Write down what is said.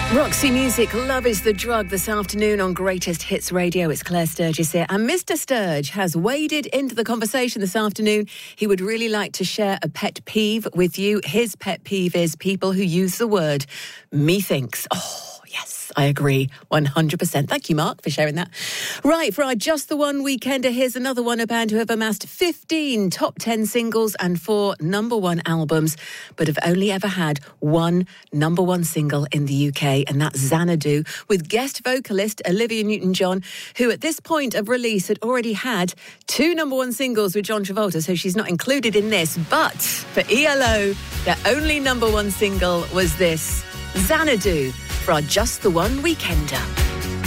Roxy Music, Love is the Drug, this afternoon on Greatest Hits Radio. It's Claire Sturgis here. And Mr. Sturge has waded into the conversation this afternoon. He would really like to share a pet peeve with you. His pet peeve is people who use the word methinks. Oh, yes, I agree 100%. Thank you, Mark, for sharing that. Right, for our Just the One Weekender, here's another one, a band who have amassed 15 top 10 singles and 4 number one albums, but have only ever had one number one single in the UK, and that's Xanadu, with guest vocalist Olivia Newton-John, who at this point of release had already had 2 number one singles with John Travolta, so she's not included in this. But for ELO, their only number one single was this, Xanadu, for our Just the One Weekender.